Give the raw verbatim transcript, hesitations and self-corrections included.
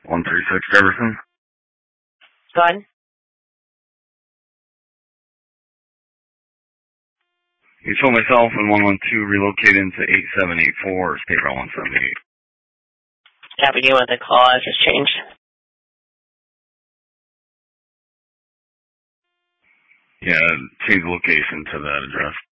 one thirty-six Jefferson. Go ahead. You told myself and one one two relocated into eight seven eight four, State Route one seventy-eight. Copy, do you want the call address changed? Yeah, change the location to that address.